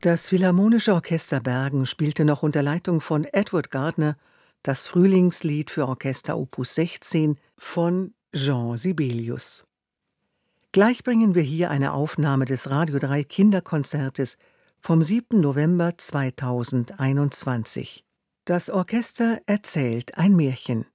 Das Philharmonische Orchester Bergen spielte noch unter Leitung von Edward Gardner das Frühlingslied für Orchester Opus 16 von Jean Sibelius. Gleich bringen wir hier eine Aufnahme des Radio 3 Kinderkonzertes vom 7. November 2021. Das Orchester erzählt ein Märchen.